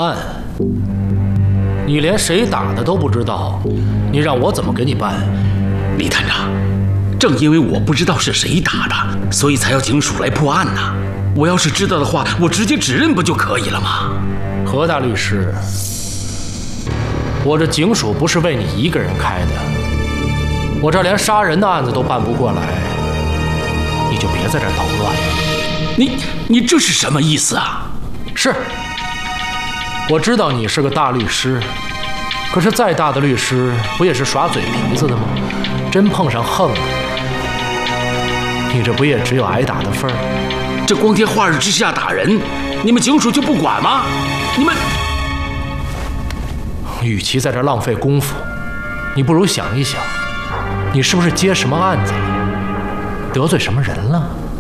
案，你连谁打的都不知道，你让我怎么给你办？ 李探长，正因为我不知道是谁打的，所以才要警署来破案呢。我要是知道的话，我直接指认不就可以了吗？ 何大律师，我这警署不是为你一个人开的，我这连杀人的案子都办不过来，你就别在这捣乱了。 你这是什么意思啊？ 是，我知道你是个大律师，可是再大的律师不也是耍嘴皮子的吗？真碰上横了，你这不也只有挨打的份儿？ 这光天化日之下打人，你们警署就不管吗？你们， 与其在这浪费功夫，你不如想一想，你是不是接什么案子了，得罪什么人了？